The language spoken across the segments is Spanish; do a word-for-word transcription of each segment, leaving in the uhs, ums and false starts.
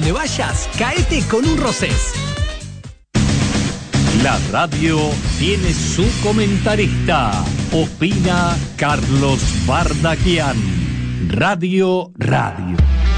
donde vayas, caete con un Rosés. La radio tiene su comentarista. Opina Carlos Bardaquian. Radio Radio.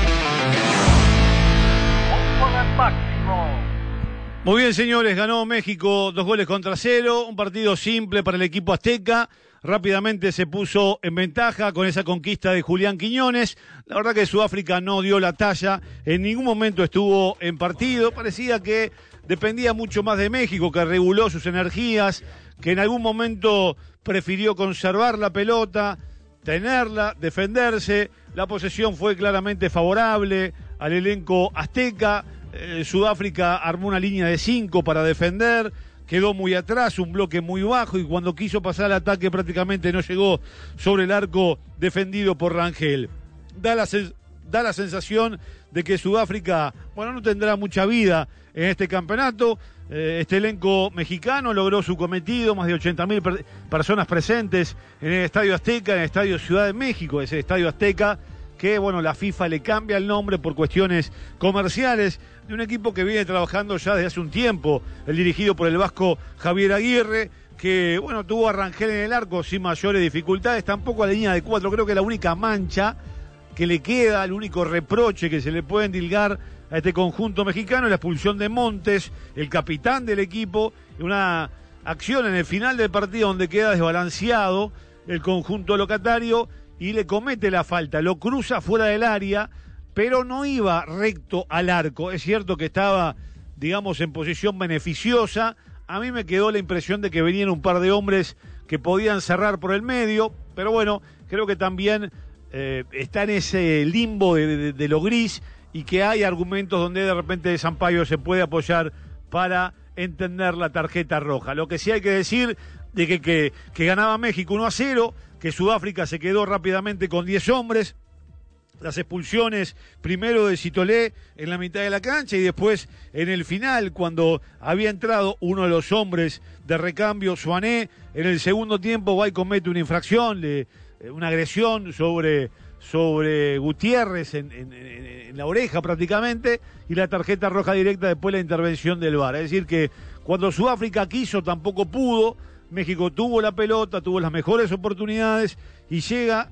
Muy bien, señores, ganó México dos goles contra cero, un partido simple para el equipo azteca. Rápidamente se puso en ventaja con esa conquista de Julián Quiñones. La verdad que Sudáfrica no dio la talla, en ningún momento estuvo en partido. Parecía que dependía mucho más de México, que reguló sus energías, que en algún momento prefirió conservar la pelota, tenerla, defenderse. La posesión fue claramente favorable al elenco azteca. Eh, Sudáfrica armó una línea de cinco para defender, quedó muy atrás, un bloque muy bajo, y cuando quiso pasar al ataque prácticamente no llegó sobre el arco defendido por Rangel. Da la, da la sensación de que Sudáfrica, bueno, no tendrá mucha vida en este campeonato. Eh, este elenco mexicano logró su cometido, más de ochenta mil per personas presentes en el Estadio Azteca, en el Estadio Ciudad de México, ese Estadio Azteca que, bueno, la FIFA le cambia el nombre por cuestiones comerciales, de un equipo que viene trabajando ya desde hace un tiempo, el dirigido por el vasco Javier Aguirre, que, bueno, tuvo a Rangel en el arco sin mayores dificultades, tampoco a la línea de cuatro. Creo que la única mancha que le queda, el único reproche que se le puede endilgar a este conjunto mexicano es la expulsión de Montes, el capitán del equipo, una acción en el final del partido donde queda desbalanceado el conjunto locatario y le comete la falta, lo cruza fuera del área, pero no iba recto al arco. Es cierto que estaba, digamos, en posición beneficiosa. A mí me quedó la impresión de que venían un par de hombres que podían cerrar por el medio, pero bueno, creo que también eh, está en ese limbo de, de, de lo gris, y que hay argumentos donde de repente Sampaio se puede apoyar para entender la tarjeta roja. Lo que sí hay que decir de que, que, que ganaba México uno a cero, que Sudáfrica se quedó rápidamente con diez hombres, las expulsiones primero de Citolé en la mitad de la cancha y después en el final, cuando había entrado uno de los hombres de recambio, Suané, en el segundo tiempo Guay comete una infracción, le, una agresión sobre, sobre Gutiérrez en, en, en, en la oreja prácticamente, y la tarjeta roja directa después de la intervención del V A R. Es decir que cuando Sudáfrica quiso tampoco pudo. México tuvo la pelota, tuvo las mejores oportunidades y llega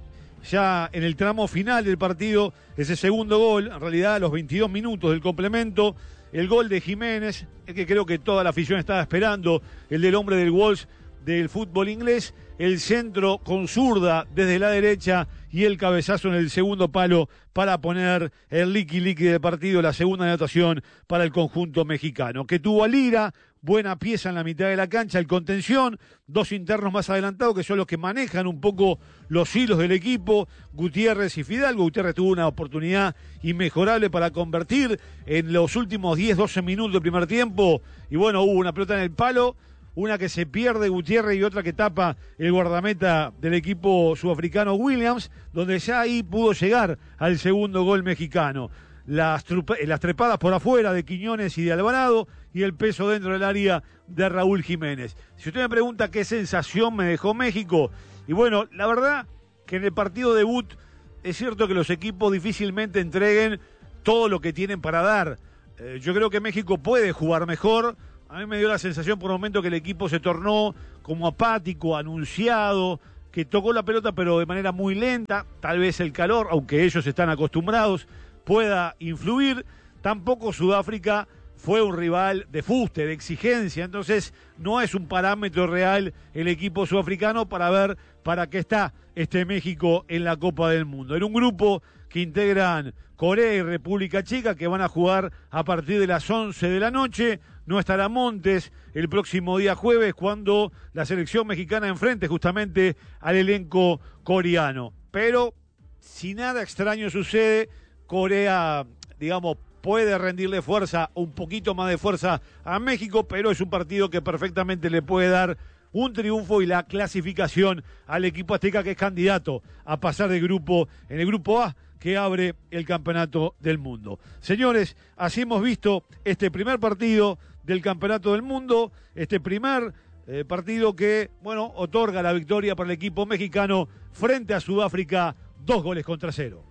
ya en el tramo final del partido ese segundo gol, en realidad a los veintidós minutos del complemento, el gol de Jiménez, el que creo que toda la afición estaba esperando, el del hombre del Wolves del fútbol inglés, el centro con zurda desde la derecha y el cabezazo en el segundo palo para poner el liqui-liqui del partido, la segunda anotación para el conjunto mexicano, que tuvo a Lira, buena pieza en la mitad de la cancha, el contención, dos internos más adelantados que son los que manejan un poco los hilos del equipo, Gutiérrez y Fidalgo. Gutiérrez tuvo una oportunidad inmejorable para convertir en los últimos diez doce minutos del primer tiempo, y bueno, hubo una pelota en el palo, una que se pierde Gutiérrez y otra que tapa el guardameta del equipo sudafricano Williams, donde ya ahí pudo llegar al segundo gol mexicano. Las, las trepadas por afuera de Quiñones y de Alvarado y el peso dentro del área de Raúl Jiménez. Si usted me pregunta qué sensación me dejó México, y bueno, la verdad que en el partido debut es cierto que los equipos difícilmente entreguen todo lo que tienen para dar. Eh, yo creo que México puede jugar mejor. A mí me dio la sensación por un momento que el equipo se tornó como apático, anunciado, que tocó la pelota pero de manera muy lenta. Tal vez el calor, aunque ellos están acostumbrados, pueda influir. Tampoco Sudáfrica fue un rival de fuste, de exigencia, entonces no es un parámetro real el equipo sudafricano para ver para qué está este México en la Copa del Mundo. En un grupo que integran Corea y República Checa, que van a jugar a partir de las once de la noche. No estará Montes el próximo día jueves, cuando la selección mexicana enfrente justamente al elenco coreano. Pero si nada extraño sucede, Corea, digamos, puede rendirle fuerza, un poquito más de fuerza a México, pero es un partido que perfectamente le puede dar un triunfo y la clasificación al equipo azteca, que es candidato a pasar de grupo en el grupo A, que abre el campeonato del mundo. Señores, así hemos visto este primer partido del campeonato del mundo, este primer eh, partido que, bueno, otorga la victoria para el equipo mexicano frente a Sudáfrica, dos goles contra cero.